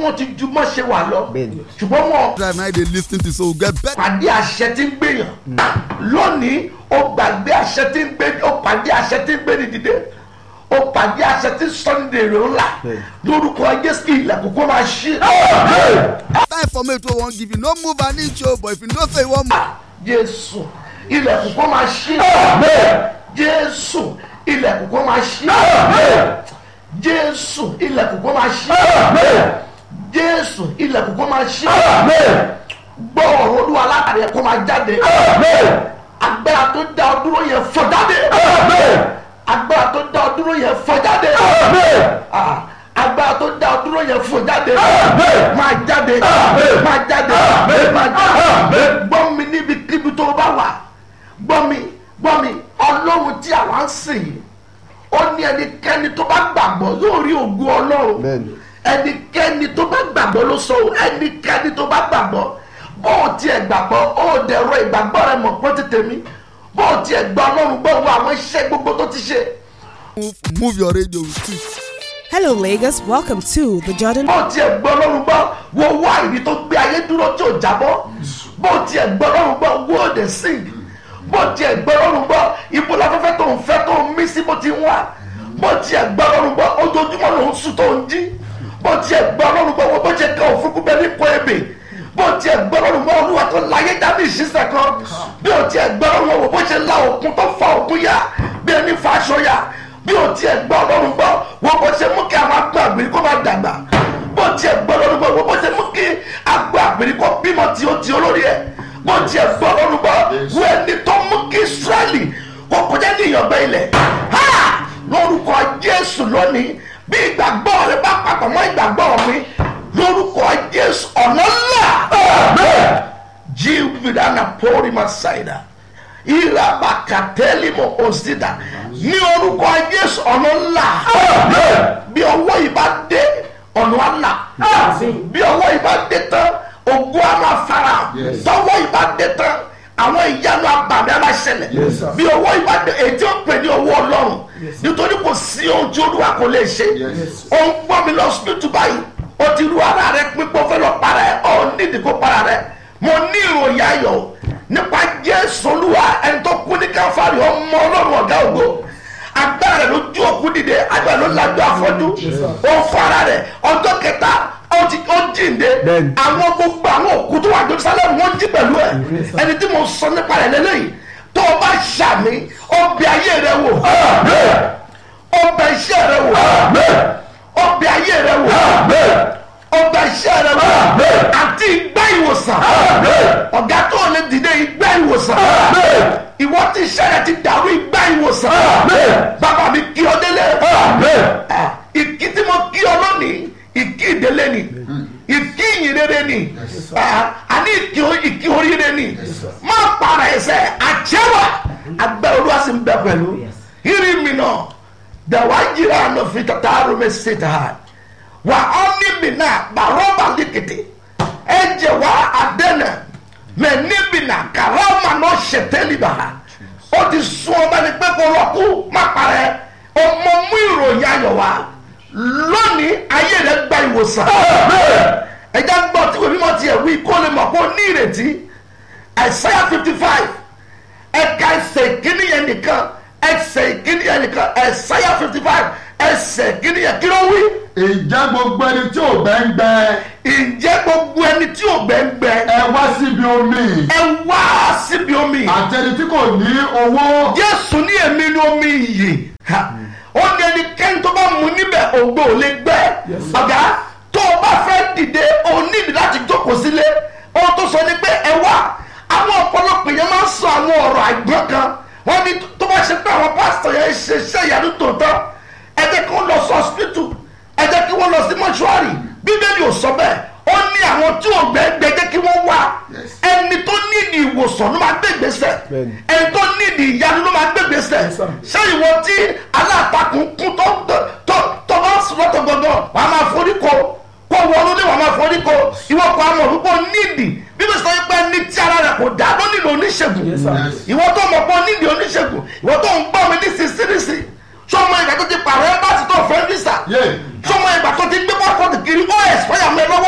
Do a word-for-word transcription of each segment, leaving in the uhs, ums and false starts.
wọ́n ti ju mọ́ ṣe wà lọ ṣùgbọ́n wọn. drive now dey lis ten to so get better. pàdé àṣẹ tí ń gbèyàn lónìí ó gbàgbé àṣẹ tí ń gbé ó pàdé àṣẹ tí ń gbé ní dìde ó pàdé àṣẹ tí ń sọ ní dèrò ńlá lórúkọ Jésù ilẹ̀kùn kó máa ṣí. time for me to wan give you no move an inch o but if you know say you wan move. Jésù ilẹ̀kùn kó máa ṣí. Jésù ilẹ̀kùn kó máa ṣí. Jésù ilẹ̀kùn kó máa ṣí. Jésù ilẹ̀kùn kó máa ṣí. Gbọ́ ọ̀rọ̀ Olúwa látàrí ẹ̀ kó máa jáde. Agbára tó dá ọ dúró yẹn fọ́ jáde. Agbára tó dá ọ dúró yẹn fọ́ jáde. Agbára tó dá ọ dúró yẹn fọ́ jáde. Máa jáde. Máa jáde. Máa jáde. Gbọ́ mi níbikíbi tó bá wà. Gbọ́ mi. Gbọ́ mi. Ọlọ́run tí àwa ń sìn yìí. Ó ní ẹnikẹ́ni tó bá gbàgbọ́ yóò rí ògo Ọlọ́run. Ẹnikẹ́ni tó bá gbàgbọ́ ló sọ ẹnikẹ́ni tó bá gbàgbọ́ bó o tiẹ̀ gbàgbọ́ ó dẹ̀rọ ìgbàgbọ́ rẹ mọ̀ pé tètè mi bó o tiẹ̀ gbọ́ Ọlọ́run gbọ́ wo àwọn iṣẹ́ gbogbo tó ti ṣe. move move your radio with it. Hello Lagos, welcome to the Jordan. bó o tiẹ̀ gbọ́ Ọlọ́run gbọ́ wo wá ìdí tó gbé ayé dúró tí ò jábọ́ bó o tiẹ̀ gbọ́ Ọlọ́run gbọ́ wo the sing bó o tiẹ̀ gbọ́ Ọlọ́run gbọ́ ibo láfẹ́fẹ́ tó ń fẹ́ tó ń mí sí bó ti ń wá bó o tiẹ̀ gbọ́ Ọlọ́run gbọ́ ojoojúmọ́ ló ń sùn tó ń jí bó tiẹ̀ gbọ́ Ọlọ́run gbọ́ wo bó ṣe kẹ́ òfurufú bẹ́ẹ̀ ní kọ́ ebè bó tiẹ̀ gbọ́ Ọlọ́run gbọ́ Olúwa tó láyé dání ìṣiṣẹ́ kan bí o tiẹ̀ gbọ́ Ọlọ́run wo bó ṣe la òkun tó fa òkun ya bí ẹni fa aṣọ ya bí o tiẹ̀ gbọ́ Ọlọ́run gbọ́ wo bó ṣe mú kí àwọn agbó àgbèrè kó máa dàgbà bó tiẹ̀ gbọ́ Ọlọ́run gbọ́ wo bó ṣe mú kí agbó àgbèrè kó bímọ tí ó ti olórí ẹ̀ bó tiẹ̀ gbọ́ Ọlọ́run gbọ́ wo ẹni tó mú kí Ísírẹ́lì kó kọjá ní ìyànbẹ ilẹ̀ lórúkọ Jésù lónìí bí ìgbàgbọ́ rẹ bá papọ̀ mọ́ ìgbàgbọ́ mi lórúkọ Jésù ọ̀nà ńlá jíwìdánà pọ́ọ́rì máa ṣàìdá ìràbàkàtẹ́lì mọ̀ òsìdá ní orúkọ Jésù ọ̀nà ńlá bí ọwọ́ yìí bá dé ọ̀nà àlà bí ọwọ́ yìí bá dé tán ògùn àmà fara tọwọ́ yìí bá dé tán àwọn ìyanu abàmì aláṣẹlẹ̀ bí owó ìbàdàn èyí tí ó pè ní owó Ọlọ́run nítorí kò sí ohun tí Olúwa kò lè ṣe ó ń gbọ́ mi lọ síbítù báyìí ó ti ru ara rẹ pípọ́ fẹ́ lọ para ẹ ọ nídìí kó para rẹ mo ní ìròyìn ayọ̀ nípa Jésù Olúwa ẹni tó kú ní Káfárì ọmọ Ọlọ́run ọ̀gá ògo agbára rẹ ló ju òkú dìde agbára ló lajú afọ́jú ó fara rẹ ọjọ́ kẹta ó ti ó jíǹde àwọn gbogbo àwọn òkú tó wà ní Jerusalem wọ́n jí pẹ̀lú ẹ̀ ẹni tí mo sọ nípa rẹ̀ lélẹ́yìn tó o bá ṣàmì ó bẹ ayé rẹ wò ó bẹ iṣẹ́ rẹ wò ó bẹ ayé rẹ wò ó bẹ iṣẹ́ rẹ wò àti ìgbà ìwòsàn ọ̀gá tó lè dìde ìgbà ìwòsàn ìwọ tí iṣẹ́ rẹ ti dàrú ìgbà ìwòsàn bàbá mi kí ọ délé ìkí tí mo kí ọ lónìí ìkí ìdélé ni ìkí ìyìnrere ni àní ìkí oríire ni má para ẹsẹ̀ àjẹwà agbẹ́ Olúwa sì ń bẹ pẹ̀lú irí mi náà dàwa jìrà àná fi tata arúgbó ṣètà wà ọ́ níbi náà bàrọ́bà líkìtì ẹ̀jẹ̀ wà àdẹ́nà mẹ níbi náà kàrámà náà ṣètẹ́lì bàá ó ti sún ọba ní pé kó rọ́kú má para ẹ ọmọ mú ìròyìn ayọ̀ wá lónìí ayé rẹ gba ìwòsàn ẹjẹ gbọ́ tí wèmí mọ tiẹ̀ wí kó lè mọ̀ kó ní ìrètí Isaiah fifty five ẹ̀ka ẹsẹ̀ ìkíní yẹn nìkan ẹsẹ̀ ìkíní yẹn nìkan Isaiah fifty five ẹsẹ̀ ìkíní yẹn kí ló wí. Ǹjẹ́ gbogbo ẹni tí ò gbẹ́ ń gbẹ. Ǹjẹ́ gbogbo ẹni tí ò gbẹ́ ń gbẹ. Ẹ wá síbi omi. Ẹ wá síbi omi. Àtẹni tí kò ní owó. Jésù ní èmi ní omi ìyè ó ní ẹnikẹ́ni tó bá mu níbẹ̀ ògbó ò lè gbẹ ọ̀gá tó o bá fẹ́ dìde o nídìí láti jókòó sílé ohun tó sọ ni pé ẹ wá àwọn ọ̀pọ̀lọpọ̀ yẹn máa ń sọ àwọn ọ̀rọ̀ àìgbọ́n kan wọ́n ní tó bá ṣe pé àwọn pásítọ̀ yẹn ṣe iṣẹ́ ìyanu tòótọ́ ẹ jẹ́ kí wọ́n lọ sí hospital ẹ jẹ́ kí wọ́n lọ sí mọ́ṣúárì Bíbélì ò sọ bẹ́ẹ̀ ó ní àwọn tí ò gbẹ́gbẹ́ jẹ́ kí wọ́n wá ẹni tó nídìí ìwòsàn ló máa gbé ìgbésẹ̀ ẹni tó nídìí ìyanu ló máa gbé ìgbésẹ̀ ṣé ìwọ tí alátakùn kún tó tó tó bá sùn lọ́tọ̀ gbọ̀ngàn wà á máa forí ko kó wọnú ní wà á máa forí ko ìwọ kò àmọ̀ púpọ̀ nídìí Bíbélì sọ pé ní tí ara rẹ̀ kò dá ló nílò oníṣègùn ìwọ tó mọ̀ pé nídìí oníṣègùn ìwọ tó ń gbọ́ mi ní sísírísì sọmọ ìgbà tó ti pààrọ̀ ẹ́mbàsì tó fẹ́ visa sọmọ ìgbà tó ti gbé pásítọ̀tì kiri ó ẹ̀sìpáyà mọ́ ẹ lọ́wọ́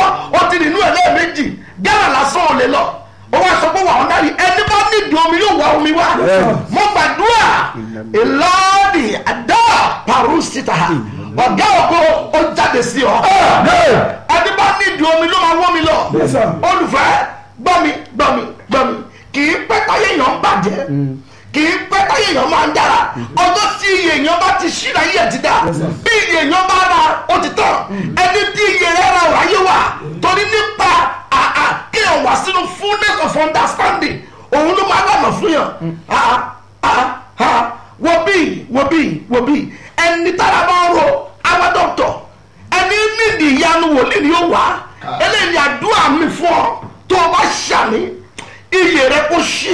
lè lọ ó wá sọ pé wà ọ́ náà rí ẹni bá nídìí omi yóò wá omi wá mo gbàdúrà ìlọ́ọ̀dì àdá parusita ọ̀gá ògo ó jáde sí ọ ẹni bá nídìí omi ló máa wọ́ mi lọ olùfẹ́ gbọ́mi gbọ́mi gbọ́mi kì í pẹ́ táyé èèyàn bàjẹ́ kì í pẹ́ táyé èèyàn máa ń dára ọjọ́ tí iye èèyàn bá ti ṣíra yẹ̀ ti dá bí iye èèyàn bá ra ó ti tán ẹni tí iye rẹ̀ ra ọ̀rọ̀ ayé wà torí nípa àà kí ẹ̀ wá sínú fullness of understanding òun ló máa lànà fún yàn àà àà wo bí wo bí wo bí ẹni tára bá ń ro àwọn dọ́kítọ̀ ẹni nídìí ìyanu wòlíì ni ó wà eléyìí àdúrà mi fún ọ tó o bá ṣàmì iye rẹ̀ kò ṣí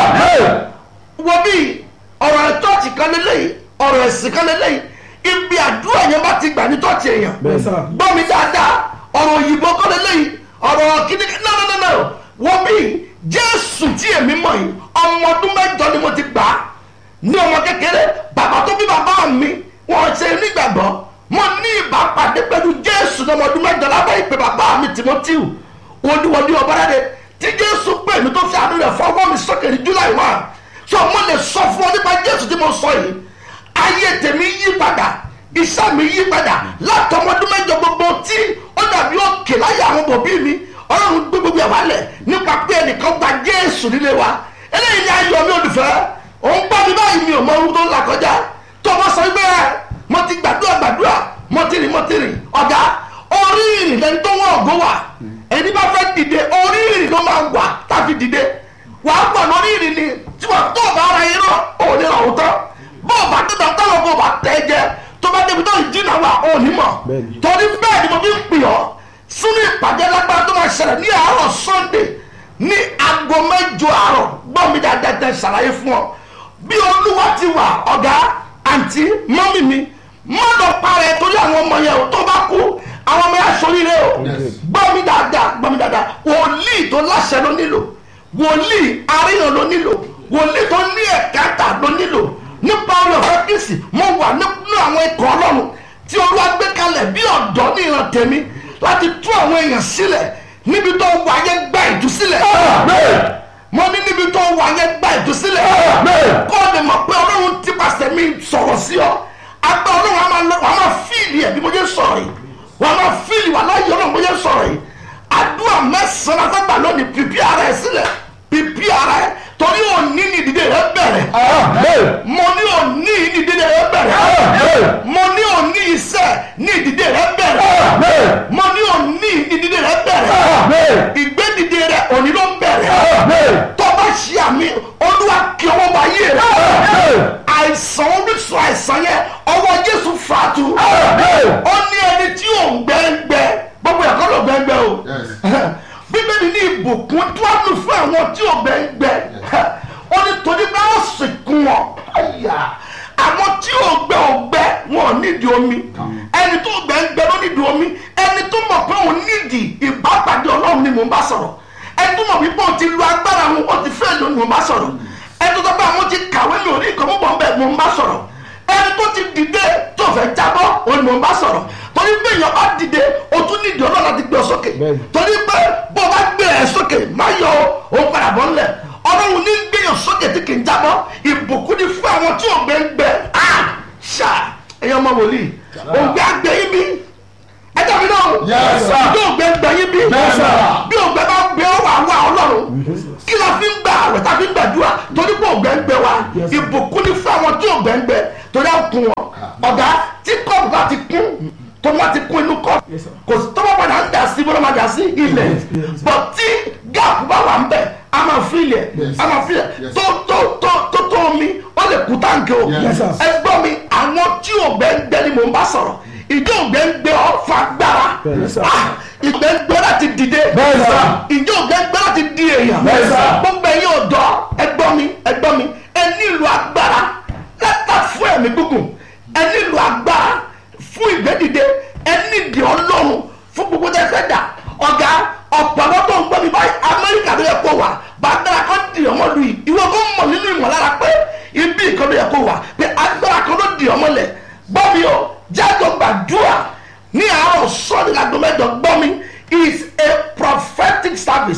wo bí ọ̀rọ̀ ẹ̀tọ́ọ̀tì kan lélẹ́yìí ọ̀rọ̀ ẹ̀sìn kan lélẹ́yìí ibi àdúrà yẹn bá ti gbà ní tọ́ọ̀tì èèyàn gbọ́ mi dáadáa ọ̀rọ̀ òyìnbó kan lélẹ́yìí ọ̀rọ̀ kíní no no no no wo bí jésù tí èmi mọ̀ yìí ọmọ ọdún mẹ́jọ ni mo ti gbà á ní ọmọ kékeré bàbá tó bí bàbá mi wọ́n ṣe nígbàgbọ́ mo ní ìbápàdé pẹ̀lú jésù ní ọmọ ọdún mẹ́jọ lábẹ́ ìpè bàbá mi timothy wọ́díwọ́dí ọ̀bọ̀dádé tí jésù pè mí tó fi àánú rẹ̀ fọwọ́ mi sókè ní july one so mo lè sọ fún ọ nípa jésù tí mo sọ yìí ayé tèmi yí padà iṣẹ́ mi yí padà látọmọdún mẹ́jọ gbogbo tí ó dàbí òkè láyé àwọn bòbí mi ọlọ́run gbé gbogbo ẹ̀ wálẹ̀ nípa pé ẹnìkan gba jésù nílé wa eléyìí ni ayọ̀ mi olùfẹ́ òun gbọ́ mi báyìí mi ò mọ ohun tó ń là kọjá tó o bá sọ pé mo ti gbàdúrà gbàdúrà mo ti rìn mo ti rìn ọ̀gá orí ìrìn lẹni tó wọ́n ògo wà ẹni bá fẹ́ dìde orí ìrìn ló máa wà tàbí dìde wàá gbọ́ lórí ìrìn ni tí wọ́n tó bá ara yín náà ò ní ra òótọ́ bó o bá tẹ̀tọ̀ tọ́lọ̀ bó o bá tẹ̀ jẹ tó bá débi tó ń jìnnà wà ò ní mọ̀ torí bẹ́ẹ̀ ni mo fi ń pè ọ́ sínú ìpàdé lágbára tó máa ṣẹlẹ̀ ní àárọ̀ sunday ní aago mẹ́jọ àárọ̀ gbọ́ mi dáadáa ṣàlàyé fún ọ bí olúwa ti wà ọ̀gá àǹtí mọ́mì mi má lọ parẹ́ torí àwọn ọmọ yẹn ò tó bá kú àwọn ọmọ yẹn aṣoríire o gbọ́ mi dáadáa gbọ́ mi dáadáa wòlíì tó láṣẹ ló nílò wòlíì aríyàn ló nílò wòlíì tó ní ẹ̀káta ló nílò nípa ọ̀rọ̀ ọ̀fẹ́ kristi mo wà nínú àwọn ikọ̀ ọlọ́run tí olúwa gbé kalẹ̀ bí ọ̀dọ́ ní ìran tèmi láti tú àwọn èèyàn sílẹ̀ níbi tó wà yẹn gba ìtúsílẹ̀ mo ní níbi tó wà yẹn gba ìtúsílẹ̀ kọ́ ọ lè mọ̀ pé ọlọ́run ti pàṣẹ mi sọ̀rọ̀ sí ọ agbá ọlọ́run wà máa fíìlì ẹ̀ bí mo jẹ́ sọ̀rọ̀ yìí wà máa fíìlì wà láyé ọlọ́run mo jẹ́ sọ̀rọ̀ yìí àdúrà mẹ́sàn-án afẹ́gbà lónìí pìpì ara ẹ̀ sílẹ̀ pìpì ara ẹ̀ torí òní ni ìdílé rẹ bẹ̀rẹ̀ mo ní òní ni ìdílé rẹ bẹ̀rẹ̀ mo ní òní iṣẹ́ ní ìdílé rẹ bẹ̀rẹ̀ mo ní òní ni ìdílé rẹ bẹ̀rẹ̀ ìgbédìde rẹ òní ló ń bẹ̀rẹ̀ tó bá ṣe àmì olúwa kí ọwọ́ bá yé rẹ àìsàn orísun àìsàn yẹn ọwọ́ jésù fàtú ó ní ẹni tí ò ń gbẹ́ngbẹ́ gbogbo ẹ̀kọ́ ló gbẹ́ngbẹ́ o bíbélì ní ìbùkún tó á lù fún àwọn tí ò gbẹ́ngbẹ́ ó ní torí bá ó sì kún wọn àwọn tí ò gbẹ́ ò gbẹ́ wọn ò nídìí omi ẹni tó gbẹ́ngbẹ́ ló nídìí omi ẹni tó mọ̀ pé òun nídìí ìbápàdé ọlọ́run ni mò ń bá sọ̀rọ̀ ẹni tó mọ̀ wípé òun ti lu agbára wọn ó ti fẹ́ lónìí mò ń bá sọ̀rọ̀ ẹni tó sọ pé àwọn ti kàwé mi ò ní ìkọ́ mọ́ bẹ́ẹ̀ mò ń bá sọ̀rọ̀ ẹni tó ti dìde tó fẹ́ jábọ́ òun ni mò ń bá sọ̀rọ̀ torí pé èèyàn bá dìde o tún nídìí ọlọ́run láti gbé ọ sókè torí pé bó o bá gbé ẹ sókè má yọ o padà bọ́ ńlẹ̀ ọlọ́run ní gbéyàn sókè tí kì í jábọ́ ìbùkún ni fún àwọn tí ò gbẹ ń gbẹ ṣá ẹ̀yàn ọmọ wòlíì òǹgbẹ àgbẹ̀ yín bí ẹjọ́ mi náà bí òǹgbẹ gbẹ yín bí bí òǹgbẹ bá gbé ọ wà wá ọlọ́run kí la fi ń gbà àwẹ̀ tá fi ń gbàdúrà torí pé òǹgbẹ ń gbẹ wa ìbùkún ni fún àwọn tí òǹgbẹ ń gbẹ torí àkùn wọn ọ̀gá tí kọ́ọ̀bù bá ti kún tó má ti kún inú kọ́ kò sí tó bá padà ń dà sí bó ló máa dà sí ilẹ̀ bọ̀ tí gáàpù bá wà ń bẹ̀ a máa fi ilẹ̀ a máa fi ilẹ̀ tó tó tó tó tó omi ó lè kú táǹkì o ẹgbọ́n mi àwọn tí ògbẹ́ ń gbẹ ni mò ń bá sọ̀rọ̀ ìjọ ògbẹ́ ń gbẹ ọ́ fagbára ìgbẹ́ ń gbẹ láti dìde ìjọ ògbẹ́ ń gbẹ láti di èèyàn gbogbo ẹ̀yin ọ̀dọ́ ẹgbọ́n mi ẹgbọ́n mi ẹ nílò agbára lẹ́tà fún ẹ̀mí gúngùn ẹ nílò agbára fún ìgbẹ́dìde ẹni ìdí ọlọ́run fún gbogbo tẹ́ fẹ́ dà ọ̀gá ọ̀pọ̀ àwọn tó ń gbọ́ mi báyìí amẹ́ríkà ló yẹ kó wà bàtàrà kan dì ọmọ lu yìí ìwọ kó mọ̀ nínú ìmọ̀lára pé ibi ìkan ló yẹ kó wà pé agbára kan ló dì ọmọ lẹ̀ gbọ́ mi o jágọ̀ gbàdúrà ní àárọ̀ sọ́ọ̀dì lágbo mẹ́jọ gbọ́ mi is a prophetic service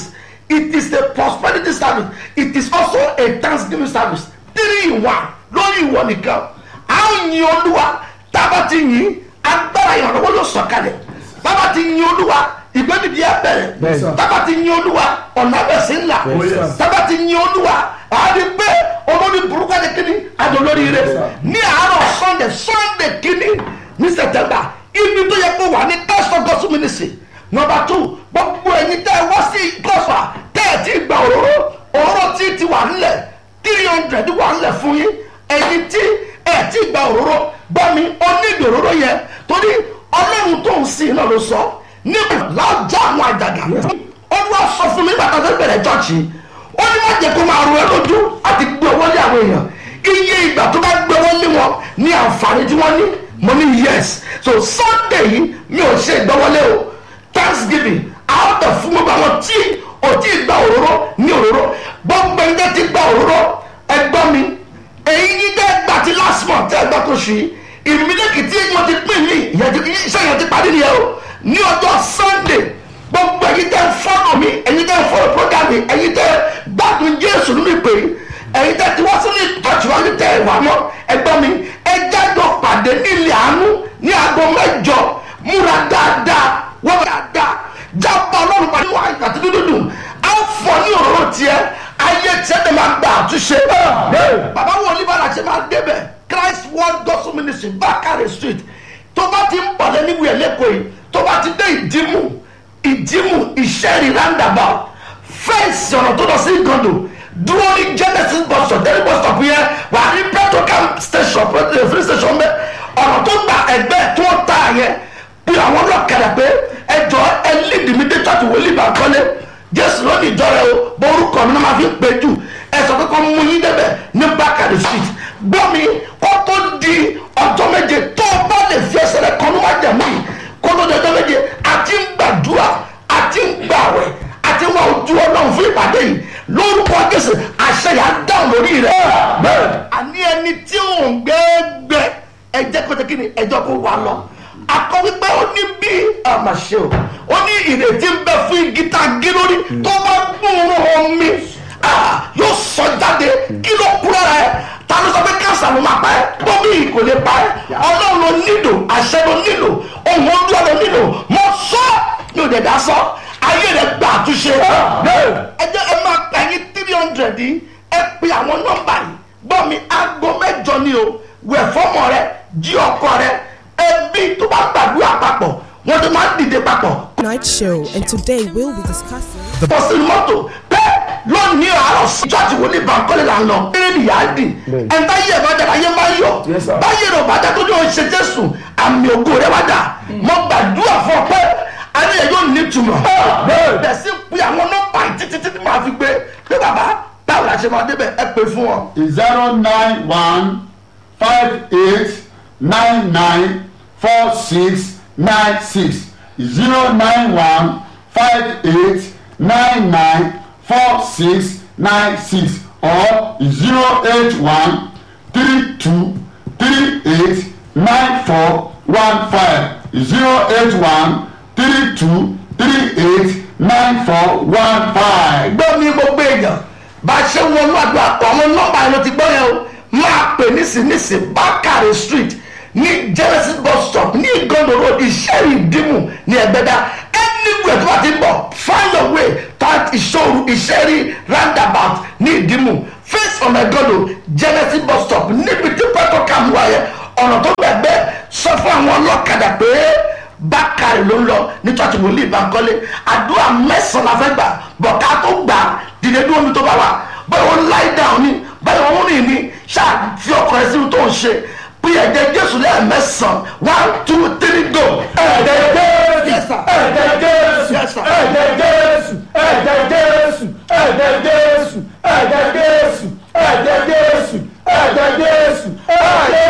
it is a prosperity service, it is also a thanksgiving service. Three in one lórí ìwọ nìkan. A ó yin Olúwa, tábà ti yin agbára ìrànlọ́wọ́ ló sọ̀kalẹ̀. Tábà ti yin Olúwa, ìgbẹ́dìdì abẹ́rẹ́. Tábà ti yin Olúwa, ọ̀nà abẹ́sí ńlá. Tábà ti yin Olúwa, àárí pé olórí burúkú ẹni kíní adolórí rẹ̀. Ní àárọ̀ Sunday Sunday kíní ní September, ibi tó yẹ kó wà ní Pastor Gospel Ministry. Number two, gbogbo ẹ̀yin tẹ́ ẹ wá sí Gọ́sà tẹ́ ẹ ti gba òróró, òróró tí ti wà nílẹ̀ three hundred wà nílẹ̀ fún yín. Ẹ̀yin tí ẹ ti gba òróró gbọ́ mi onídìí òróró yẹn torí Ọlọ́run tó ń sìn náà ló sọ níbi lájà àwọn àjàgà. Olúwa sọ fún mi bàtà tó bẹ̀rẹ̀ jọ́ọ̀chì. Ó ní má jẹ́ kó máa ro ẹ lójú àti gbé owó lé àwọn èèyàn. Iye ìgbà tó bá gbé owó lé wọn ní àǹfààní tí wọ́n ní. Mo ní yes. So Sunday yìí mi ò ṣe ìgbọ́wọ́lé o. Thanksgiving àwọn ọ̀dọ̀ fún gbogbo àwọn tí ò tí ì gba òróró ní òróró. Gbogbo ẹgbẹ́ ti gba òróró ẹgbọ́n mi. Èyí ní dẹ́ gbà tí last month tẹ́ ẹgbẹ́ tó ṣe ìmílẹ̀kì tí wọ́n ti pín mí iṣẹ́ yẹn ti parí nìyẹn o. Ní ọjọ́ Sunday gbogbo ẹ̀yin tẹ́ ń fọ́nà mi ẹ̀yin tẹ́ ń fọ́nà program mi ẹ̀yin tẹ́ gbádùn Jésù nínú ìpè ẹ̀yin tẹ́ ti wá sílé ìtọ́jú wọn tẹ́ ẹ̀ wà mọ́ ẹgbọ́n mi ẹ jájọ pàdé nílé àánú ní aago mẹ́jọ múra dáadáa wọ́n dáadáa jábọ̀ ọlọ́run pàdé wà àti dúdú á fọ ní òróró tiẹ̀ ayé tiẹ̀ tẹ̀ máa gba àtúnṣe. Bàbá wo oníbàárà ṣe máa débẹ̀ Christ World Gospel Ministry Bakare Street tó bá ti ń bọ̀ lẹ́ni wíyẹn lẹ́kọ̀ọ́ yìí tó bá ti dé ìdímù ìdímù ìṣẹ́rì roundabout fẹ́ǹsì ọ̀nà tó lọ sí ìgàndò dúró ní Genesis bus stop dẹ́rẹ́ bus stop yẹn wà ní petrocam station free station bẹ́ẹ̀ ọ̀nà tó gba ẹgbẹ́ tó ta yẹn bí àwọn ọlọ́kadà pé ẹjọ́ ẹ lead mi dé church wòlíì bá kọ́lé Jésù ló ní ìjọ rẹ o borúkọ mi náà máa fi ń pè jù ẹ sọ pé kọ́ mú yín débẹ̀ ní Bakare Street gbọ́ mi kó tó di ọjọ́ méje tó o bá lè fi ẹsẹ̀ rẹ kọ́ ló má jẹ̀ mí kó tó di ọjọ́ méje àti ń gbàdúrà àti ń gbàwẹ̀ àti wà ojú Ọlọ́run fún ìpàdé yìí lórúkọ Jésù àṣẹ yà dáhùn lórí rẹ. Àní ẹni tí ò ń gbẹ́gbẹ́ ẹ jẹ́ kó jẹ́ kí ni ẹjọ́ kó wà lọ akọ wípé ó ní bí àmàṣe o ó ní ìrètí ń bẹ fún igi tá a gé lórí tó bá gbóòórùn omi yóò sọ jáde kí ló kú lára ẹ ta ló sọ pé káàsà ló máa pa ẹ bóbí kò lè pa ẹ Ọlọ́run ló nílò àṣẹ ló nílò ohun Olúwa ló nílò mo sọ ní òde dá sọ ayé rẹ gba àtúnṣe ẹ jẹ́ ẹ máa pa ẹyin three hundred yìí ẹ pe àwọn nọ́mbà yìí gbọ́ mi aago mẹ́jọ ni o wẹ̀ fọ́mọ rẹ jí ọkọ rẹ ẹbí tó bá gbàdúrà papọ̀ wọ́n ti máa ń dìde papọ̀. Night show, and today we'll be discussing. Bọ́sì mọ́tò pé lónìí àárọ̀ sí church wòlíì Bankole là ń lọ eré nìyá dì ẹ̀ńtá yé ẹ̀ bá dára ayé máa yọ̀ báyé rẹ̀ ò bá dá tó ní o ṣe Jésù àmì ògo rẹ̀ wá dà mo gbàdúrà fún ọ pé ayé ẹ̀ yóò ní ìtumọ̀ bẹ́ẹ̀ sí pé àwọn nọ́mbà títí títí máa fi gbé pé bàbá báwo la ṣe máa débẹ̀ ẹ pè fún ọ. zero nine one five eight nine nine four six nine six zero nine one five eight nine nine four six nine six or zero eight one three two three eight nine four one five zero eight one three two three eight nine four one five. gbọ́ mi gbogbo èèyàn bá a ṣe wọnú àdúrà pọ̀ àwọn nọ́mbà yẹn ló ti gbọ́ yẹn o máa pè nísinsìnyí Bakare Street ní Genesis bus stop ní Igondo road ìṣẹ́rì ìdímù ní Ẹ̀gbẹ́dá anywhere tó bá ti bọ̀ find your way toward ìṣòro ìṣẹ́rì roundabout ní ìdímù face on Igondo Genesis bus stop níbi tí pẹ́tọ́ kàmú wáyé ọ̀nà tó gbẹ̀gbẹ́ sọ fún àwọn ọlọ́kadà pé Bakare ló ń lọ ní church wòlíì Bankole àdúrà mẹ́sàn-án la fẹ́ gbà bọ̀ ká tó gbà dìde dúró mi tó bá wà báyọ̀ ó lie down ni báyọ̀ ó rìn ní ṣáà fi ọkọ̀ rẹ̀ sínú tó ń ṣe bí ẹ̀jẹ̀ Jésù lẹ́ẹ̀mẹ́sàn-án one two three go. ẹ̀jẹ̀ Jésù ẹ̀jẹ̀ Jésù ẹ̀jẹ̀ Jésù ẹ̀jẹ̀ Jésù ẹ̀jẹ̀ Jésù ẹ̀jẹ̀ Jésù ẹ̀jẹ̀ Jésù ẹ̀jẹ̀ Jésù ẹ̀jẹ̀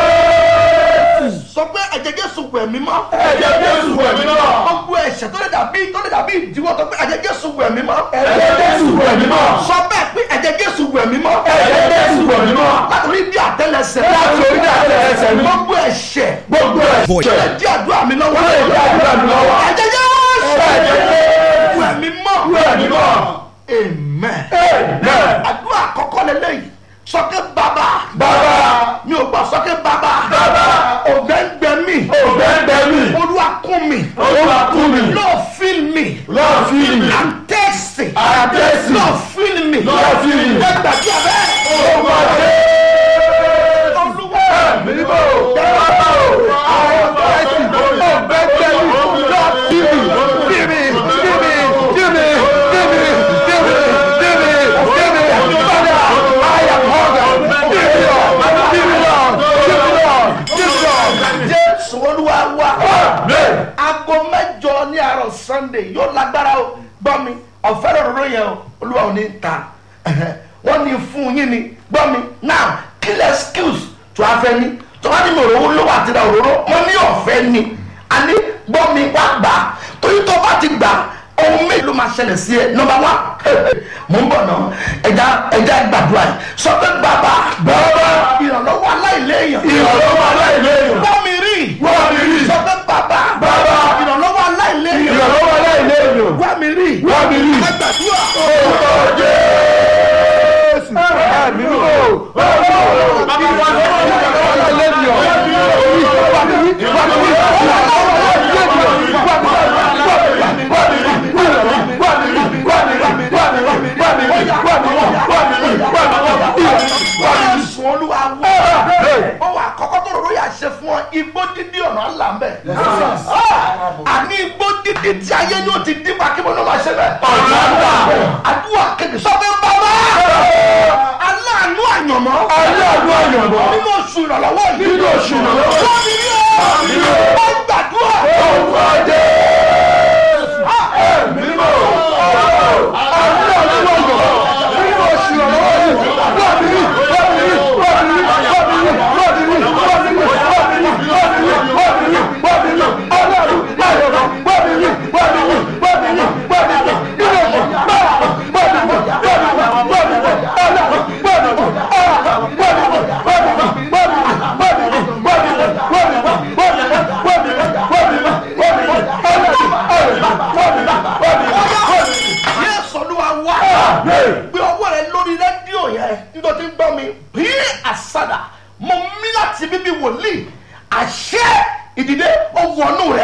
Jésù. sọ pé ẹ̀jẹ̀ Jésù wẹ̀ mí mọ́. ẹ̀jẹ̀ Jésù wẹ̀ mí mọ́. gbogbo ẹ̀ṣẹ̀ tó lè dàbí tó lè dàbí ìdíwọ́ tó pé ẹ̀jẹ̀ Jésù wẹ̀ mí mọ́. ẹ̀jẹ̀ Jésù wẹ̀ mí mọ́. sọ bẹ́ẹ̀ pé ẹ̀jẹ̀ Jésù wẹ̀ mí mọ́. ẹ̀jẹ̀ Jésù wẹ̀ mí mọ́. láti orí bí àtẹ́lẹsẹ̀. láti orí bí àtẹ́lẹsẹ̀ mi. gbogbo ẹ̀ṣẹ̀. gbogbo ẹ̀ṣẹ̀. tó lè di àdúrà mi lọ́wọ́. tó lè di àdúrà mi lọ́wọ́. ẹ̀jẹ̀ Jésù. ẹ̀jẹ̀ Jésù wẹ̀ mí mọ́. wẹ̀ mí mọ́. amen. Amen. àdúrà àkọ́kọ́ lélẹ́yìí sọ́kẹ́ bàbá Bàbá. mi ò gbọ́ sọ́kẹ́ bàbá Bàbá. ògbẹ́ngbẹ́ mi Ògbẹ́ngbẹ́ mi. olúwa kún mi Olúwa kún mi. Lord fill me Lord fill me. I'm thirsty I'm thirsty. Lord fill me Lord fill me. ẹ gbàdúrà bẹ́ẹ̀. Orúkọ Jésù. olúwa Ẹ̀mí mímọ́. Bàbá o. Àwọn ọmọ ẹ̀sìn ògbẹ́ngbẹ́ mi. Lord fill me. Fill me. Fill me. Fill me. Fill me. Fill me. Fill me. Fill me. Father, I am hungry. Fill me, Lord. Fill me, Lord. Fill me, Lord. Fill me, Lord. jésù olúwa wa Amen. aago mẹ́jọ ní àárọ̀ sunday yóò lágbára o gbọ́ mi ọ̀fẹ́ lọ́rọ̀ yẹn o olúwa ò ní ta wọ́n ní fún yín ni gbọ́ mi now kill excuse tó a fẹ́ ní tó wá ní mi òróró ló wà tí ra òróró mo ní ọ̀fẹ́ ni a ní gbọ́ mi wá gbà torí tó bá ti gbà ohun méjì ló máa ṣẹlẹ̀ sí ẹ nọmba wá mo ń bọ̀ náà ẹja ẹja gbàdúrà yìí sọ pé bàbá Bàbá. ìrànlọ́wọ́ aláìléèyàn Ìrànlọ́wọ́ aláìléèyàn. gbọ́ mi rí Gbọ́ mi rí. sọ pé bàbá Bàbá. ìrànlọ́wọ́ aláìléèyàn Ìrànlọ́wọ́ aláìléèyàn. wá mi rí Wá mi rí. ẹ gbàdúrà Orúkọ Jésù. Ẹ̀mí mímọ́. Bàbá o. Ìrànlọ́wọ́ aláìléèyàn. Wá mi rí. Wá mi rí. Jésù olúwa wá ó wà kọ́kọ́ tó rọrọ yà ṣe fún ọ igbó dídí ọ̀nà ńlá ń bẹ̀. àní igbó dídí tí ayé ni ó ti dín pa kí mo ló máa ṣe bẹ́ẹ̀. Ọ̀nà ńlá. àdúrà kejì sọ fún bàbá aláàánú àyànmọ́ Aláàánú àyànmọ́. nínú oṣù ìrànlọ́wọ́ yìí Nínú oṣù ìrànlọ́wọ́ yìí. wọ́n mi rí o wọ́n gbàdúrà. Orúkọ Jésù. Ẹ̀mí mímọ́. Aláàánú àyànmọ́. Nínú oṣù ìrànlọ́wọ́ yìí. Wá mi rí. Wá mi rí. Wá mi rí. Wá mi rí. Wá mi rí. Wá mi rí. Wá mi rí. Wá mi rí. Wá mi rí. Wá mi rí. Aláàánú àyànmọ́. Wá mi rí. Wá mi rí. Wá mi rí. Wá mi rí. Nínú oṣù. Wá mi rí. Wá mi rí. Wá mi rí. Aláàánú. Wá mi rí. Jésù olúwa wá gbé ọwọ́ rẹ lórí rédíò yẹn nítorí gbọ́ mi bí àsádà mo mí láti bíbí wòlíì àṣẹ ìdìde ọwọ́nú rẹ.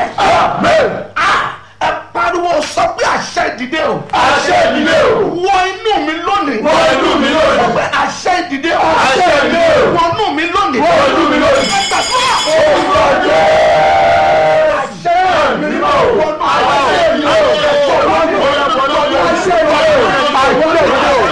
ẹ pariwo sọ pé àṣẹ ìdìde o. Àṣẹ ìdìde o. wọ inú mi lónìí. Wọ inú mi lónìí. sọ pé àṣẹ ìdìde o. Àṣẹ ìdìde o. wọ inú mi lónìí. Wọ inú mi lónìí. ẹ gbàdúrà. Orúkọ Jésù. àṣẹ Ẹ̀mí mímọ́. Àṣẹ ìdìde o. Àṣẹ ìdìde o.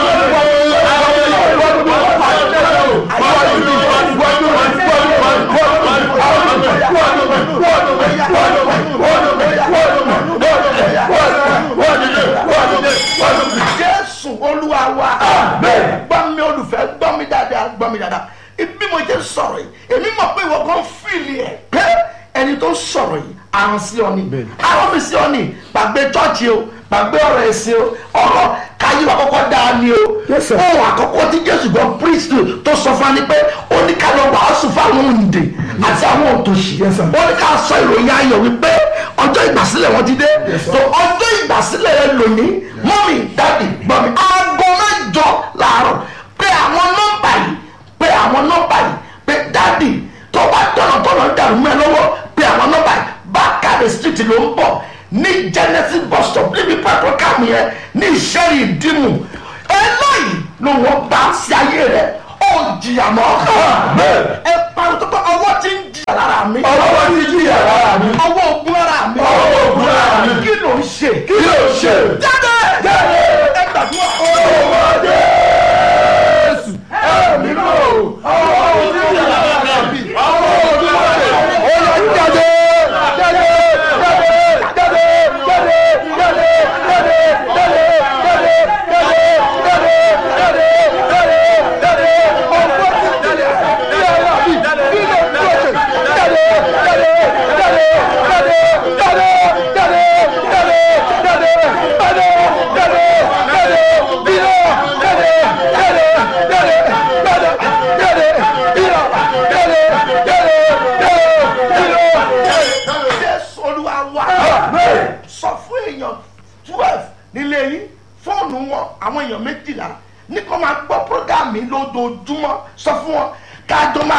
Jésù olúwa wa gbọ́ mi olùfẹ́ gbọ́ mi dáadáa gbọ́ mi dáadáa ibi mo jẹ́ sọ̀rọ̀ yìí èmi mọ̀ pé ìwọ kan fìlì ẹ̀ pé ẹni tó sọ̀rọ̀ yìí àrùn sí ọ ni àrùn mi sí ọ ni gbàgbé chọ́ọ̀chì o gbàgbé ọ̀rọ̀ ẹ̀sìn o ọ̀rọ̀ káyé wa kọ́kọ́ dáa ni o ohun àkọ́kọ́ tí Jésù gbọ́ priest tó sọ fún wa ni pé ó ní ká lọ wàásù fáwọn òǹdè àti àwọn òtòṣì ó ní ká sọ ìròyìn ayọ̀ wípé ọjọ́ ìgbàsílẹ̀ wọn ti dé so ọjọ́ ìgbàsílẹ̀ rẹ lónìí mọ́mì dáàdì gbọ́ mi aago mẹ́jọ làárọ̀ pé àwọn nọ́mbà yìí pé àwọn nọ́mbà yìí pé dáàdì tó bá tọ̀nà tọ̀nà dàrú mẹ́ lọ́wọ́ pé àwọn nọ́mbà yìí Bákàrè street ló ń bọ̀ ní Genesis bus stop níbi pàtó kàmú yẹn ní ìṣẹ́rì ìdímù eléyìí ló wọ́n bá sí ayé rẹ̀ ó jìyà mọ́ ẹ pariwo tó kọ́ ọwọ́ tí ń jìyà lára mi Ọwọ́ tí ń jìyà lára mi. ọwọ́ ogun lára mi Ọwọ́ ogun lára mi. kí ló ń ṣe Kí ló ṣe? jáde Jáde. ẹ gbàdúrà Orúkọ Jésù. Ẹ̀mí mímọ́. Ọwọ́ tí ń jìyà lára mi. Ọwọ́ ogun lára mi. Ó yá jáde. Jáde. Jáde. Jáde. Jáde. Jáde. Jáde. Jáde. Jáde. Jáde. Jáde. Jáde. Jáde. Jáde. Ọwọ́ tí ń jìyà lára mi.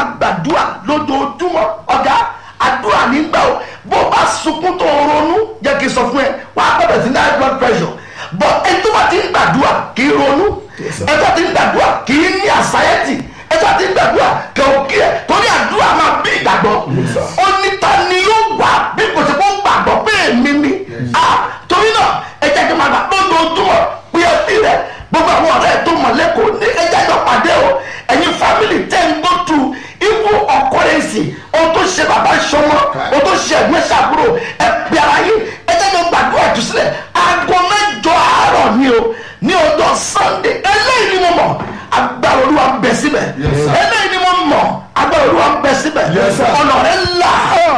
gbàdúrà lójoojúmọ́ ọ̀gá àdúrà nígbà o bó bá sunkún tó ronú jẹ́ kí n sọ fún ẹ wàá bẹ̀rẹ̀ sí ní high blood pressure but ẹni tó bá ti ń gbàdúrà kì í ronú ẹni tó ti ń gbàdúrà kì í ní anxiety ẹni tó ti ń gbàdúrà kì í kí ẹ torí àdúrà máa bí ìgbàgbọ́ ó ní ta ni yóò wá bí kò sí kó gbàgbọ́ pé èmi ni torí náà ẹ jẹ́ kí n máa gbà lójoojúmọ́ pé ẹbí rẹ gbogbo àwọn ọ̀rẹ́ tó mọ̀ lẹ́kọ̀ọ́ ní ẹ jẹ́ jọ pàdé o ẹ̀yin family tẹ́ ń go through evil occurrence ohun tó ṣe bàbá ṣọmọ ohun tó ṣe ẹ̀gbọ́n ṣàbúrò ẹ pè ara yín ẹ jẹ́ jọ gbàdúrà ìtúsílẹ̀ aago mẹ́jọ àárọ̀ ni o ní ọjọ́ Sunday eléyìí ni mo mọ̀ agbára Olúwa ń bẹ síbẹ̀ eléyìí ni mo mọ̀ agbára Olúwa ń bẹ síbẹ̀ ọ̀nà rẹ̀ là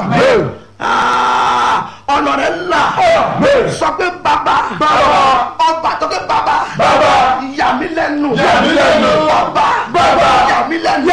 ọ̀nà rẹ̀ là sọ pé bàbá ọba tó ké bàbá yà mí lẹ́nu bàbá yà mí lẹ́nu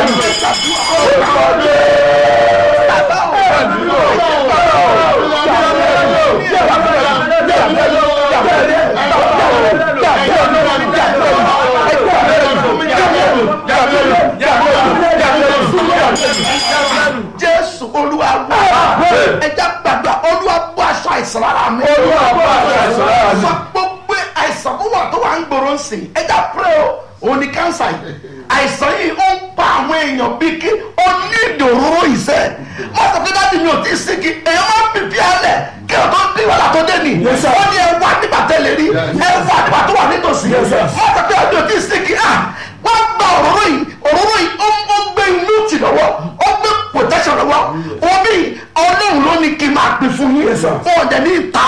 Jésù Olúwa wá ẹja gbàgbà Olúwa bọ́ aṣọ àìsàn lára mi sọ gbogbo àìsàn tó wà tó wà ń gbòòrò sí ẹja pray o òun ni kánsà yìí àìsàn yìí ó ń pa àwọn èèyàn bíi kí ó ní ìdòróró ìṣe má sọ pé dáàdi mi ò tí ì sí kí èèyàn máa ń bìbí alẹ̀ kí ọ̀tọ́ dín wàhálà tó dé nì ó ní ẹ wá nígbà tẹ́lẹ̀ rí ẹ wá nígbà tó wà nítòsí má sọ pé dáàdi ò tí ì sí kí wọ́n gba òróró yìí òróró yìí ó ń gbé inú tì lọ́wọ́ ó gbé protection lọ́wọ́ omi Ọlọ́run ló ní kí n máa pín fún yín fún ọ̀dẹ̀ ní ìta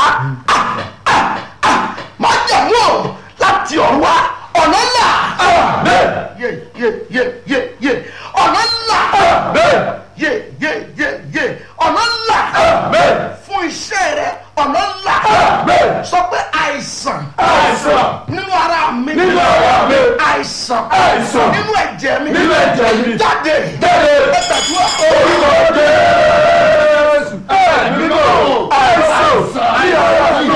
máa jẹ̀mú ọ̀ láti ọ̀run wá ọ̀nà ńlá yé yé yé yé yé ọ̀nà ńlá yé yé yé yé ọ̀nà ńlá fún iṣẹ́ rẹ ọ̀nà ńlá sọ pé àìsàn nínú ara mi àìsàn nínú ẹ̀jẹ̀ mi jáde ẹ̀tàdúrà orúkọ Jésù nínú àìsàn ní ara mi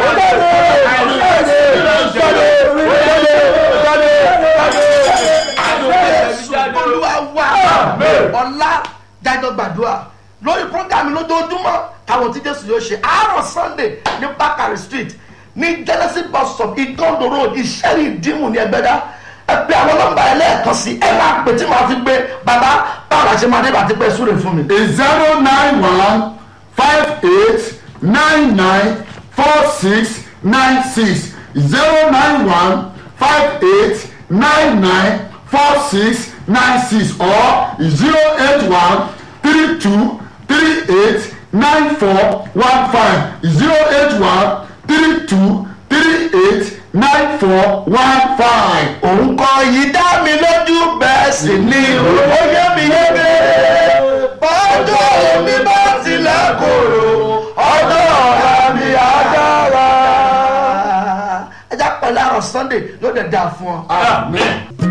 ọ̀la jájọ́ gbàdúrà lórí program lójoojúmọ́ táwọn tí Jésù yóò ṣe àárọ̀ Sunday ní Bakari Street ní Genesis bus stop Ikondo road Ìṣẹ́rí Ìdìmú ní Ẹgbẹ́dá ẹ pè àwọn nọ́mbà ẹlẹ́ẹ̀kan sí ẹ máa pè tí màá fi gbé bàbá báwo la ṣe máa dé bàtí pé súre fún mi. zero nine one five eight nine nine four six nine six zero nine one five eight nine nine four six nine six or zero eight one three two three eight nine four one five zero eight one three two three eight nine four one five. òun kọ yìí dá mi lójú bẹ́ẹ̀ sì ni ó yé mi yége ọjọ́ èmi bá tilẹ̀ kòrò ọjọ́ ọ̀la mi á dára. ẹ já pẹ̀lú àrọ̀ Sunday ló dẹ̀ dáa fún ọ.